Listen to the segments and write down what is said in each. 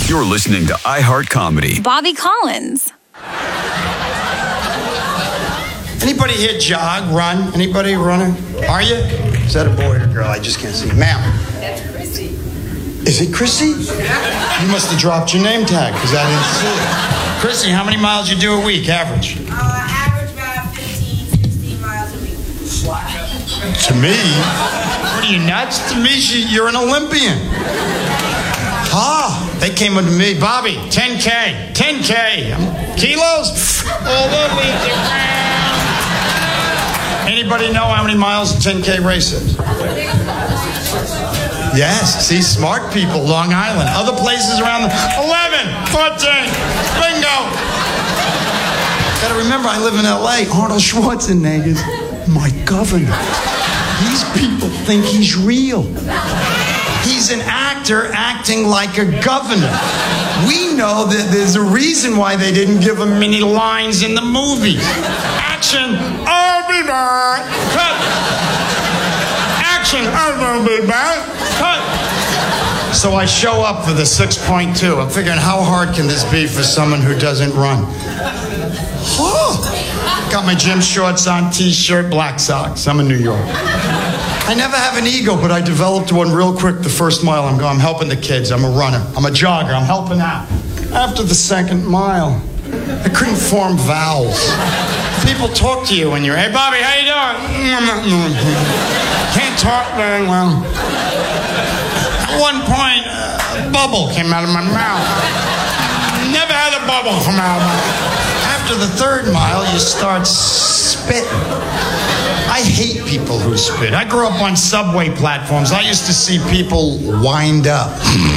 You're listening to iHeart Comedy. Bobby Collins. Anybody here jog, run? Anybody running? Are you? Is that a boy or a girl? I just can't see. Ma'am. That's Chrissy. Is it Chrissy? You must have dropped your name tag because I didn't see it. Chrissy, how many miles you do a week, average? Average about 15, 16 miles a week. To me? What are you, nuts? To me, you're an Olympian. They came up to me, Bobby, 10K. Kilos? All the way around. Anybody know how many miles a 10K race is? Yes, see, smart people, Long Island. Other places around 11, 14, bingo. Gotta remember, I live in LA. Arnold Schwarzenegger's my governor. These people think he's real. He's an actor acting like a governor. We know that there's a reason why they didn't give him many lines in the movie. Action, I'll be back. Cut. Action, I'll be back. Cut. So I show up for the 6.2. I'm figuring, how hard can this be for someone who doesn't run? Got my gym shorts on, t-shirt, black socks. I'm in New York. I never have an ego, but I developed one real quick the first mile. I'm helping the kids. I'm a runner. I'm a jogger. I'm helping out. After the second mile, I couldn't form vowels. People talk to you when you're, hey, Bobby, how you doing? Can't talk very well. At one point, a bubble came out of my mouth. Never had a bubble come out of my mouth. After the third mile, you start spitting. I hate people who spit. I grew up on subway platforms. I used to see people wind up.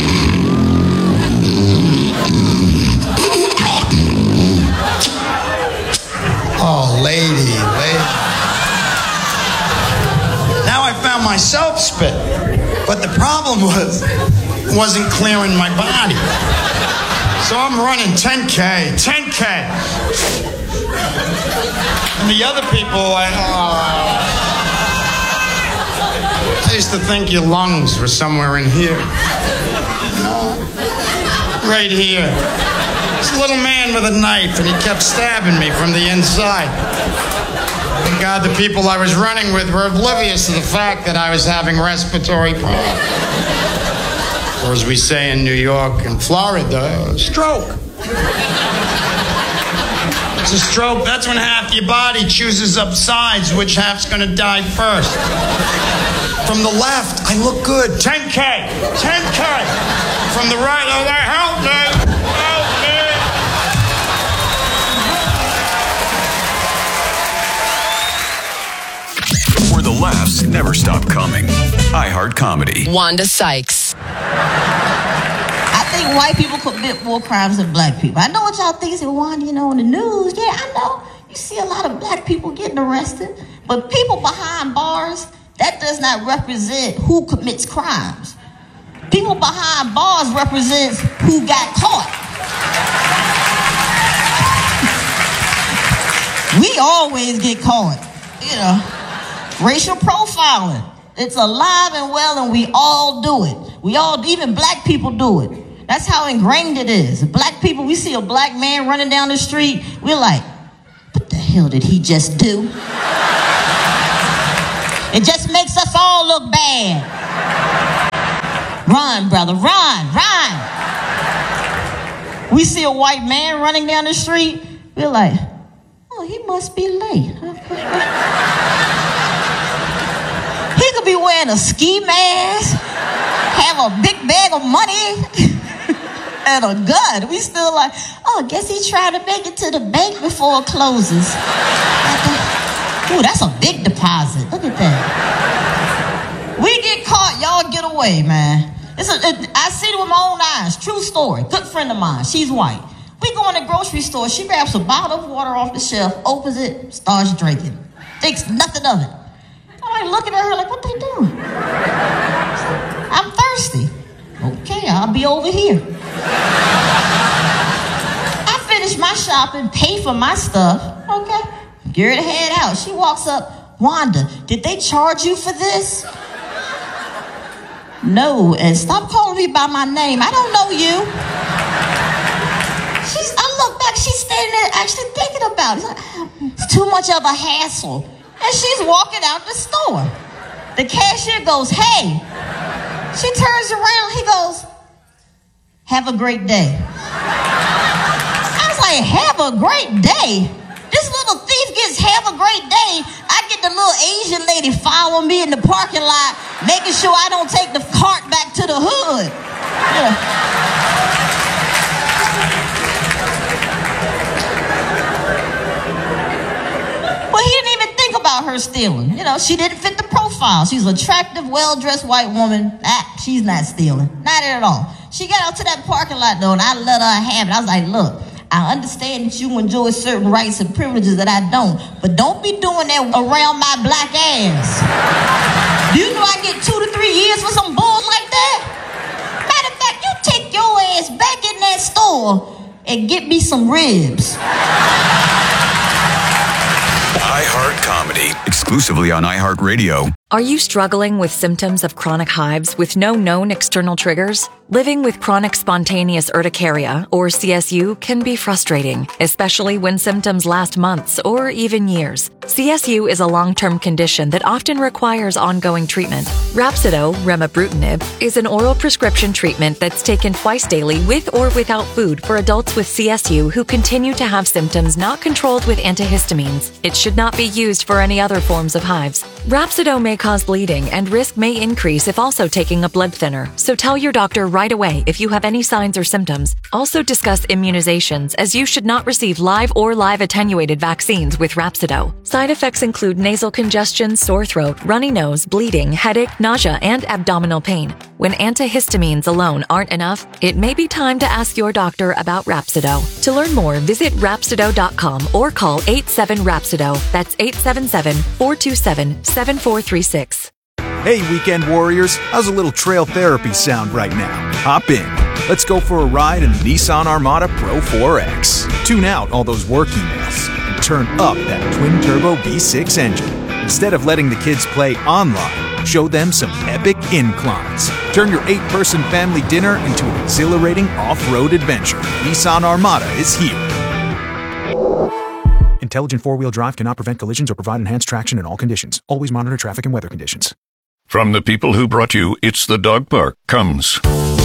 Oh, lady. Now I found myself spit. But the problem wasn't clearing my body. So I'm running 10K. And the other people, I used to think your lungs were somewhere in here. Right here. This little man with a knife, and he kept stabbing me from the inside. Thank God the people I was running with were oblivious to the fact that I was having respiratory problems. Or as we say in New York and Florida, stroke. It's a stroke. That's when half your body chooses up sides which half's going to die first. From the left, I look good. 10K. From the right, oh, help me. Where the laughs never stop coming. iHeart Comedy. Wanda Sykes. I think white people commit more crimes than black people. I know what y'all think. Say, Wanda, on the news. Yeah, I know. You see a lot of black people getting arrested. But people behind bars, that does not represent who commits crimes. People behind bars represents who got caught. We always get caught. Racial profiling. It's alive and well, and we all do it. Even black people do it. That's how ingrained it is. Black people, we see a black man running down the street, we're like, what the hell did he just do? It just makes us all look bad. Run, brother, run. We see a white man running down the street, we're like, oh, he must be late. He could be wearing a ski mask, have a big bag of money, and a gun. We still like, oh, I guess he tried to make it to the bank before it closes. Ooh, that's a big deposit. Look at that. We get caught, y'all get away, man. I see it with my own eyes. True story. Good friend of mine. She's white. We go in the grocery store. She grabs a bottle of water off the shelf, opens it, starts drinking. Thinks nothing of it. I'm like looking at her like, what they doing? I'm thirsty. Okay, I'll be over here. I finish my shopping, pay for my stuff. Okay, get her to head out. She walks up. Wanda, did they charge you for this? No, and stop calling me by my name. I don't know you. standing there actually thinking about it. He's like, it's too much of a hassle. And she's walking out the store. The cashier goes, hey. She turns around. He goes, have a great day. I was like, have a great day? This little thief gets have a great day. I get the little Asian lady following me in the parking lot, making sure I don't take the cart back to the hood. Yeah. Well, he didn't even think about her stealing. You know, she didn't fit the profile. She's an attractive, well-dressed white woman. She's not stealing. Not at all. She got out to that parking lot, though, and I let her have it. I was like, look, I understand that you enjoy certain rights and privileges that I don't, but don't be doing that around my black ass. Do you know I get 2 to 3 years for some bull like that? Matter of fact, you take your ass back in that store and get me some ribs. iHeart Comedy, exclusively on iHeartRadio. Are you struggling with symptoms of chronic hives with no known external triggers? Living with chronic spontaneous urticaria, or CSU, can be frustrating, especially when symptoms last months or even years. CSU is a long-term condition that often requires ongoing treatment. Rhapsido, remibrutinib, is an oral prescription treatment that's taken twice daily with or without food for adults with CSU who continue to have symptoms not controlled with antihistamines. It should not be used for any other forms of hives. Rhapsido may cause bleeding and risk may increase if also taking a blood thinner, so tell your doctor right away if you have any signs or symptoms. Also discuss immunizations, as you should not receive live or live attenuated vaccines with Rhapsido. Side effects include nasal congestion, sore throat, runny nose, bleeding, headache, nausea, and abdominal pain. When antihistamines alone aren't enough, it may be time to ask your doctor about Rhapsido. To learn more, visit Rhapsido.com or call 87-RHAPSIDO. That's 877-427-7436. Hey, weekend warriors, how's a little trail therapy sound right now? Hop in. Let's go for a ride in the Nissan Armada Pro 4X. Tune out all those work emails and turn up that twin-turbo V6 engine. Instead of letting the kids play online, show them some epic inclines. Turn your 8-person family dinner into an exhilarating off-road adventure. Nissan Armada is here. Intelligent four-wheel drive cannot prevent collisions or provide enhanced traction in all conditions. Always monitor traffic and weather conditions. From the people who brought you It's the Dog Park comes